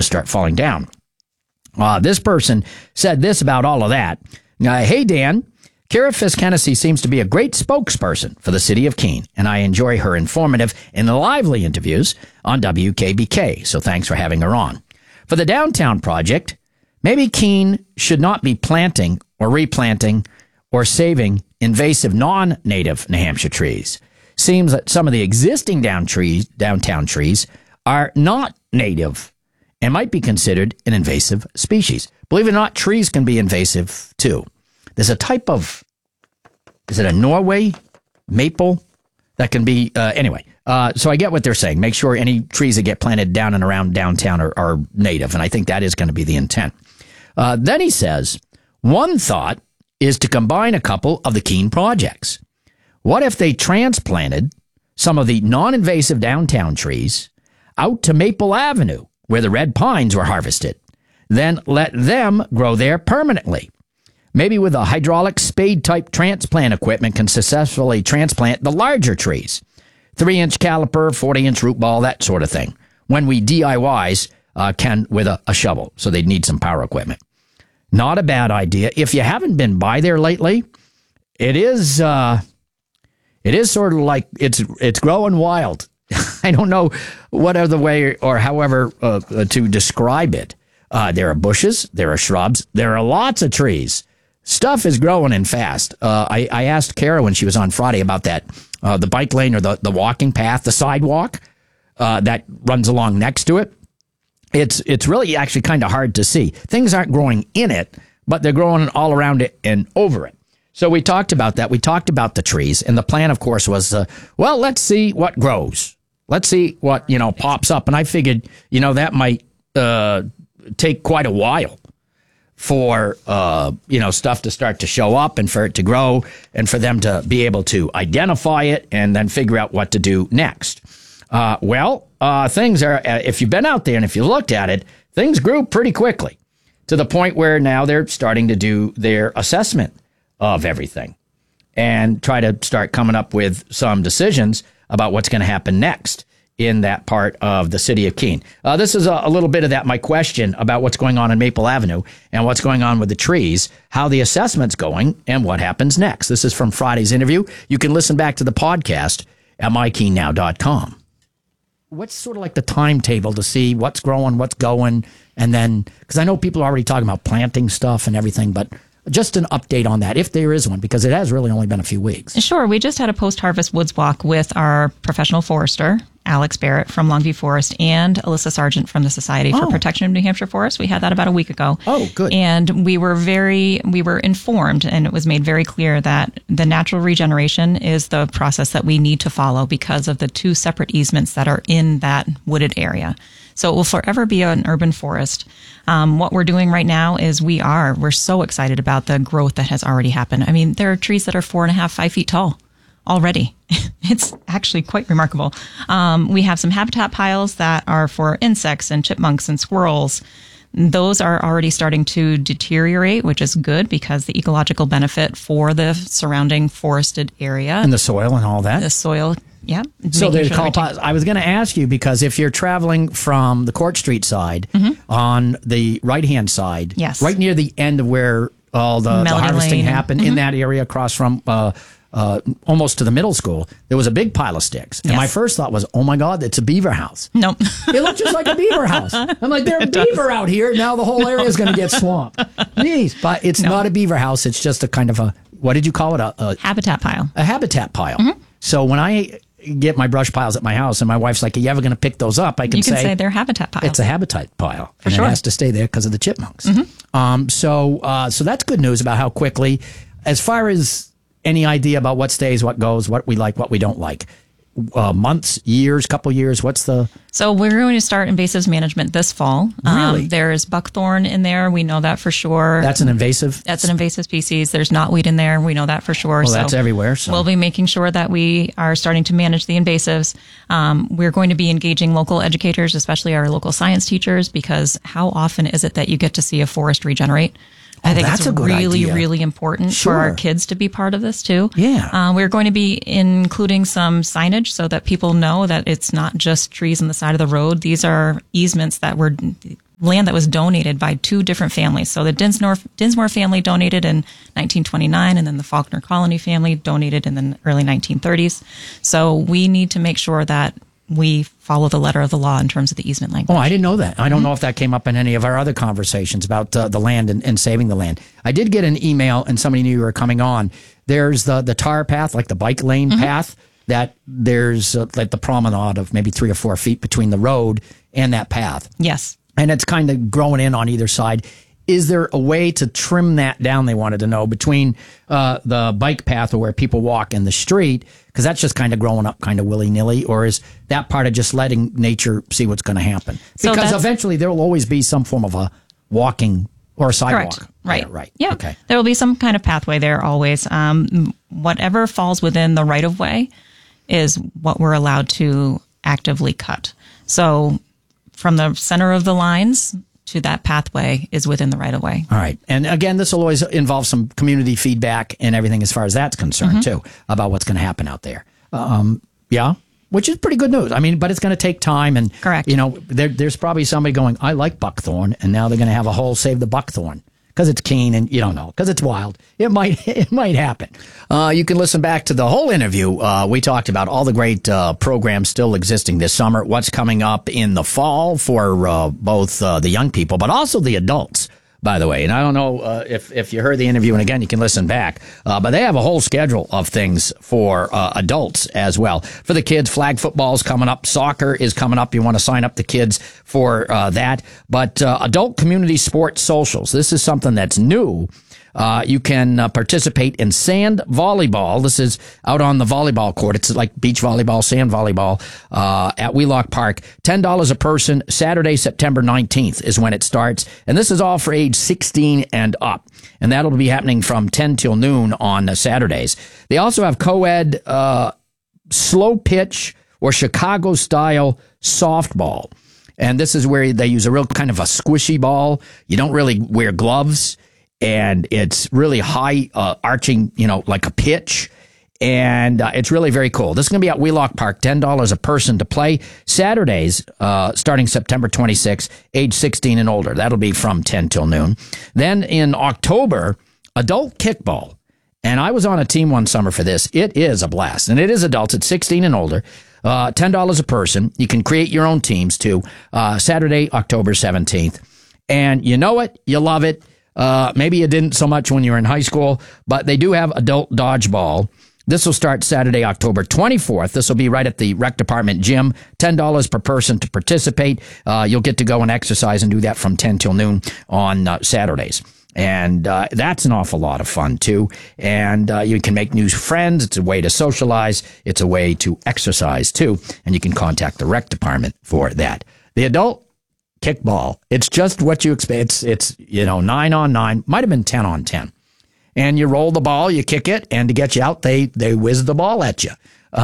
start falling down. This person said this about all of that. Hey, Dan, Kara Fisk-Hennessy seems to be a great spokesperson for the city of Keene, and I enjoy her informative and lively interviews on WKBK, so thanks for having her on. For the downtown project, maybe Keene should not be planting or replanting or saving invasive non-native New Hampshire trees. Seems that some of the existing downtown trees are not native and might be considered an invasive species. Believe it or not, trees can be invasive too. There's a type of, is it a Norway maple that can be, anyway. So I get what they're saying. Make sure any trees that get planted down and around downtown are native. And I think that is going to be the intent. Then he says, one thought is to combine a couple of the Keene projects. What if they transplanted some of the non-invasive downtown trees out to Maple Avenue, where the red pines were harvested? Then let them grow there permanently. Maybe with a hydraulic spade-type transplant equipment can successfully transplant the larger trees. 3-inch caliper, 40-inch root ball, that sort of thing. When we DIYs can with a shovel, so they'd need some power equipment. Not a bad idea. If you haven't been by there lately, it is sort of like it's growing wild. I don't know what other way or however to describe it. There are bushes, there are shrubs, there are lots of trees. Stuff is growing and fast. I asked Kara when she was on Friday about that, the bike lane or the walking path, the sidewalk that runs along next to it. It's really actually kind of hard to see. Things aren't growing in it, but they're growing all around it and over it. So we talked about that. We talked about the trees. And the plan, of course, was, well, let's see what grows. Let's see what, pops up. And I figured, that might take quite a while for, stuff to start to show up and for it to grow and for them to be able to identify it and then figure out what to do next. Things are, if you've been out there and if you looked at it, things grew pretty quickly to the point where now they're starting to do their assessment of everything and try to start coming up with some decisions about what's going to happen next in that part of the city of Keene. This is a little bit of that, my question about what's going on in Maple Avenue and what's going on with the trees, how the assessment's going, and what happens next. This is from Friday's interview. You can listen back to the podcast at mykeenenow.com. What's sort of like the timetable to see what's growing, what's going, and then, because I know people are already talking about planting stuff and everything, but just an update on that, if there is one, because it has really only been a few weeks. Sure. We just had a post-harvest woods walk with our professional forester, Alex Barrett from Longview Forest, and Alyssa Sargent from the Society for Protection of New Hampshire Forests. We had that about a week ago. Oh, good. And we were informed, and it was made very clear that the natural regeneration is the process that we need to follow because of the two separate easements that are in that wooded area. So it will forever be an urban forest. What we're doing right now is we're so excited about the growth that has already happened. I mean, there are trees that are 4.5, 5 feet tall already. It's actually quite remarkable. We have some habitat piles that are for insects and chipmunks and squirrels. Those are already starting to deteriorate, which is good because the ecological benefit for the surrounding forested area. And the soil and all that. The soil, yeah. So I was going to ask you, because if you're traveling from the Court Street side on the right-hand side, yes, right near the end of where all the harvesting happened, in that area across from almost to the middle school, there was a big pile of sticks. And my first thought was, oh my God, it's a beaver house. Nope. It looked just like a beaver house. I'm like, there's a beaver out here. Now the whole area is going to get swamped. Jeez, but it's not a beaver house. It's just a kind of what did you call it? A habitat pile. A habitat pile. So when I get my brush piles at my house and my wife's like, are you ever going to pick those up? I can say they're habitat piles. It's a habitat pile. For and sure. It has to stay there because of the chipmunks. So that's good news about how quickly, as far as any idea about what stays, what goes, what we like, what we don't like. Months, years, couple years, So we're going to start invasives management this fall. Really? There's buckthorn in there. We know that for sure. That's an invasive? That's an invasive species. There's knotweed in there. We know that for sure. Well, that's everywhere. So we'll be making sure that we are starting to manage the invasives. We're going to be engaging local educators, especially our local science teachers, because how often is it that you get to see a forest regenerate? I think it's really important for our kids to be part of this too. Yeah. We're going to be including some signage so that people know that it's not just trees on the side of the road. These are easements that land that was donated by two different families. So the Dinsmore family donated in 1929, and then the Faulkner Colony family donated in the early 1930s. So we need to make sure that we follow the letter of the law in terms of the easement language. Oh, I didn't know that. I don't know if that came up in any of our other conversations about the land and saving the land. I did get an email, and somebody knew you were coming on. There's the tar path, like the bike lane path, that there's like the promenade of maybe 3 or 4 feet between the road and that path. Yes. And it's kind of growing in on either side. Is there a way to trim that down, they wanted to know, between the bike path or where people walk in the street? Because that's just kind of growing up kind of willy-nilly. Or is that part of just letting nature see what's going to happen? Because eventually there will always be some form of a walking or a sidewalk. Correct. Right. Yeah, right. Yeah. Okay. There will be some kind of pathway there always. Whatever falls within the right-of-way is what we're allowed to actively cut. So from the center of the lines to that pathway is within the right-of-way. All right. And again, this will always involve some community feedback and everything as far as that's concerned, too, about what's going to happen out there. Yeah, which is pretty good news. I mean, but it's going to take time. And, correct. You know, there's probably somebody going, I like buckthorn, and now they're going to have a whole Save the Buckthorn. Because it's keen and you don't know, because it's wild. It might happen. You can listen back to the whole interview. We talked about all the great programs still existing this summer, what's coming up in the fall for both the young people, but also the adults, by the way. And I don't know if you heard the interview, and again, you can listen back. But they have a whole schedule of things for adults as well. For the kids, flag football's coming up. Soccer is coming up. You want to sign up the kids for that. But adult community sports socials, this is something that's new. You can participate in sand volleyball. This is out on the volleyball court. It's like beach volleyball, sand volleyball at Wheelock Park. $10 a person. Saturday, September 19th is when it starts. And this is all for age 16 and up. And that'll be happening from 10 till noon on Saturdays. They also have co-ed slow pitch or Chicago-style softball. And this is where they use a real kind of a squishy ball. You don't really wear gloves. And it's really high arching, you know, like a pitch. And it's really very cool. This is going to be at Wheelock Park, $10 a person to play. Saturdays, starting September 26th, age 16 and older. That'll be from 10 till noon. Then in October, adult kickball. And I was on a team one summer for this. It is a blast. And it is adults. It's 16 and older. $10 a person. You can create your own teams too. Saturday, October 17th. And you know it. You love it. Maybe you didn't so much when you were in high school, but they do have adult dodgeball. This will start Saturday, October 24th. This will be right at the rec department gym. $10 per person to participate. You'll get to go and exercise and do that from 10 till noon on Saturdays. And that's an awful lot of fun, too. And you can make new friends. It's a way to socialize. It's a way to exercise, too. And you can contact the rec department for that. The adult kickball, it's just what you expect. It's 9 on 9, might have been 10 on 10. And you roll the ball, you kick it, and to get you out, they whiz the ball at you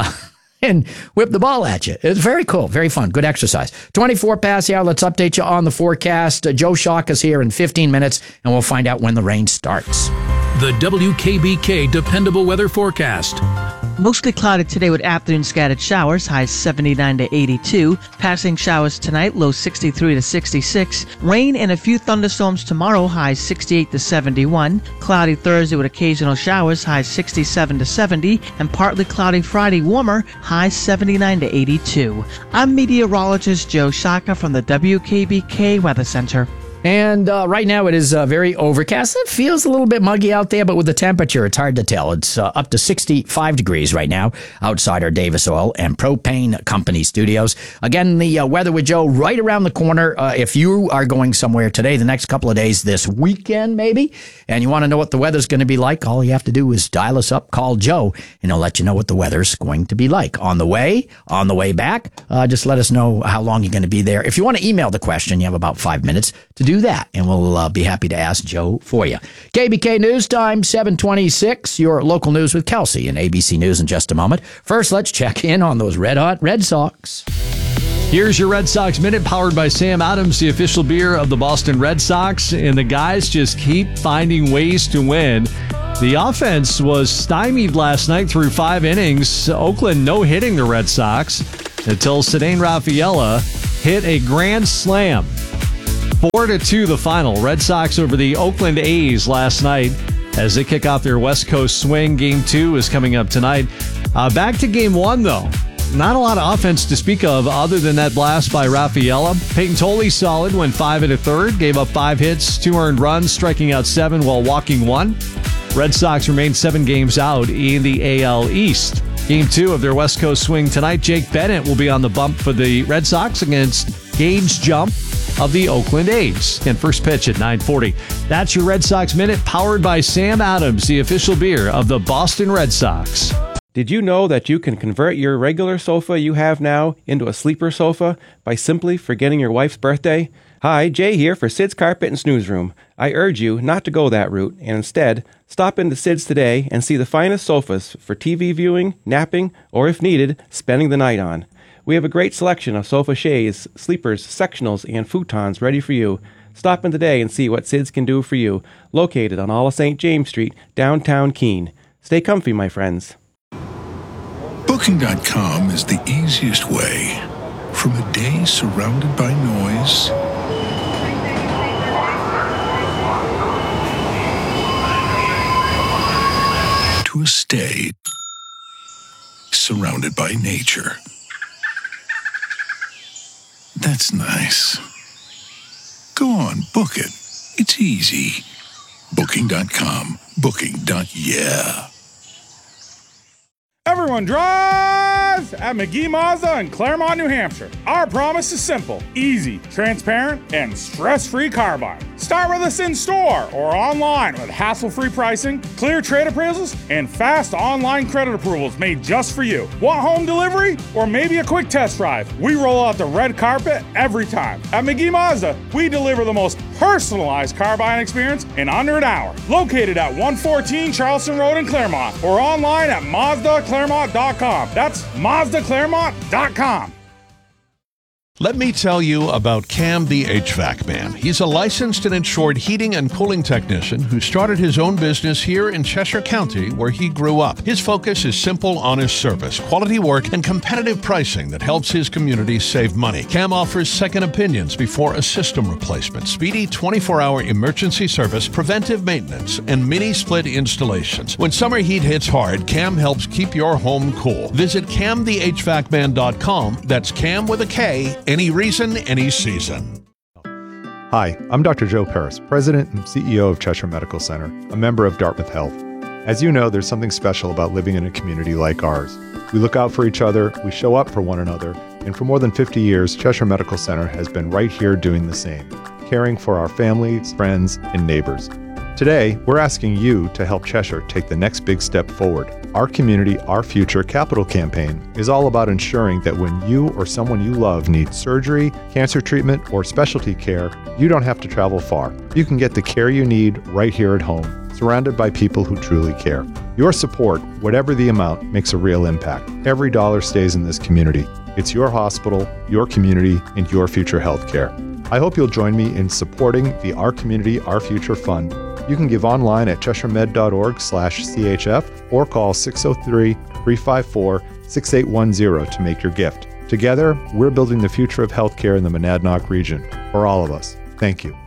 and whip the ball at you. It's very cool, very fun, good exercise. 24 past the hour, let's update you on the forecast. Joe Shock is here in 15 minutes, and we'll find out when the rain starts. The WKBK Dependable Weather Forecast. Mostly cloudy today with afternoon scattered showers, highs 79 to 82. Passing showers tonight, lows 63 to 66. Rain and a few thunderstorms tomorrow, highs 68 to 71. Cloudy Thursday with occasional showers, highs 67 to 70. And partly cloudy Friday, warmer, highs 79 to 82. I'm meteorologist Joe Shaka from the WKBK Weather Center. And right now it is very overcast. It feels a little bit muggy out there, but with the temperature, it's hard to tell. It's up to 65 degrees right now outside our Davis Oil and Propane Company studios. Again, the Weather with Joe right around the corner. If you are going somewhere today, the next couple of days, this weekend maybe, and you want to know what the weather's going to be like, all you have to do is dial us up, call Joe, and he'll let you know what the weather's going to be like. On the way back, just let us know how long you're going to be there. If you want to email the question, you have about 5 minutes to do that, and we'll be happy to ask Joe for you. KBK News Time, 726, your local news with Kelsey and ABC News in just a moment. First, let's check in on those red-hot Red Sox. Here's your Red Sox Minute, powered by Sam Adams, the official beer of the Boston Red Sox, and the guys just keep finding ways to win. The offense was stymied last night through 5 innings. Oakland no-hitting the Red Sox until Ceddanne Rafaela hit a grand slam. 4-2 the final. Red Sox over the Oakland A's last night as they kick off their West Coast swing. Game 2 is coming up tonight. Back to Game 1, though. Not a lot of offense to speak of other than that blast by Rafaela. Peyton Tolley solid, went 5 1/3, gave up 5 hits, 2 earned runs, striking out 7 while walking 1. Red Sox remain 7 games out in the AL East. Game 2 of their West Coast swing tonight. Jake Bennett will be on the bump for the Red Sox against Gage Jump of the Oakland A's. And first pitch at 9:40. That's your Red Sox Minute, powered by Sam Adams, the official beer of the Boston Red Sox. Did you know that you can convert your regular sofa you have now into a sleeper sofa by simply forgetting your wife's birthday? Hi, Jay here for Sid's Carpet and Snooze Room. I urge you not to go that route and instead stop into Sid's today and see the finest sofas for TV viewing, napping, or if needed, spending the night on. We have a great selection of sofa chaise, sleepers, sectionals, and futons ready for you. Stop in today and see what Sid's can do for you. Located on all of St. James Street, downtown Keene. Stay comfy, my friends. Booking.com is the easiest way. From a day surrounded by noise to a stay surrounded by nature. That's nice. Go on, book it. It's easy. Booking.com. Booking.yeah. Everyone drives at McGee Mazda in Claremont, New Hampshire. Our promise is simple, easy, transparent, and stress-free car buying. Start with us in store or online with hassle-free pricing, clear trade appraisals, and fast online credit approvals made just for you. Want home delivery or maybe a quick test drive? We roll out the red carpet every time. At McGee Mazda, we deliver the most personalized car buying experience in under an hour. Located at 114 Charleston Road in Claremont or online at MazdaClaremont.com. That's MazdaClaremont.com. Let me tell you about Cam the HVAC Man. He's a licensed and insured heating and cooling technician who started his own business here in Cheshire County, where he grew up. His focus is simple, honest service, quality work, and competitive pricing that helps his community save money. Cam offers second opinions before a system replacement, speedy 24-hour emergency service, preventive maintenance, and mini-split installations. When summer heat hits hard, Cam helps keep your home cool. Visit CamTheHVACman.com. That's Cam with a K. Any reason, any season. Hi, I'm Dr. Joe Paris, President and CEO of Cheshire Medical Center, a member of Dartmouth Health. As you know, there's something special about living in a community like ours. We look out for each other, we show up for one another, and for more than 50 years, Cheshire Medical Center has been right here doing the same, caring for our families, friends, and neighbors. Today, we're asking you to help Cheshire take the next big step forward. Our Community, Our Future capital campaign is all about ensuring that when you or someone you love needs surgery, cancer treatment, or specialty care, you don't have to travel far. You can get the care you need right here at home, surrounded by people who truly care. Your support, whatever the amount, makes a real impact. Every dollar stays in this community. It's your hospital, your community, and your future health care. I hope you'll join me in supporting the Our Community, Our Future Fund. You can give online at cheshiremed.org/CHF or call 603-354-6810 to make your gift. Together, we're building the future of healthcare in the Monadnock region. For all of us, thank you.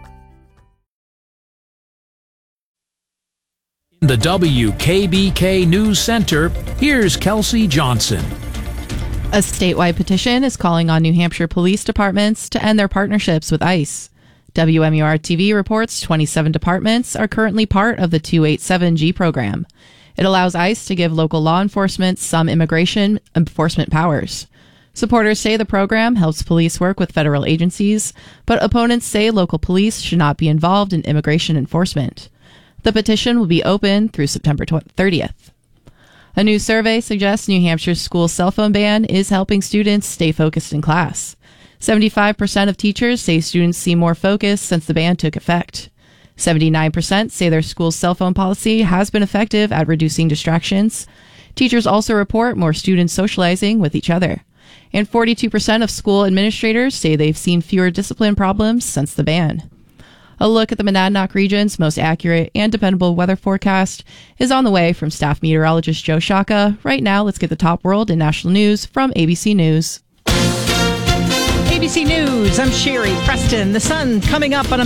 In the WKBK News Center, here's Kelsey Johnson. A statewide petition is calling on New Hampshire police departments to end their partnerships with ICE. WMUR-TV reports 27 departments are currently part of the 287G program. It allows ICE to give local law enforcement some immigration enforcement powers. Supporters say the program helps police work with federal agencies, but opponents say local police should not be involved in immigration enforcement. The petition will be open through September 30th. A new survey suggests New Hampshire's school cell phone ban is helping students stay focused in class. 75% of teachers say students seem more focused since the ban took effect. 79% say their school's cell phone policy has been effective at reducing distractions. Teachers also report more students socializing with each other. And 42% of school administrators say they've seen fewer discipline problems since the ban. A look at the Monadnock region's most accurate and dependable weather forecast is on the way from staff meteorologist Joe Shaka. Right now, let's get the top world and national news from ABC News. ABC News, I'm Sherry Preston. The sun coming up on a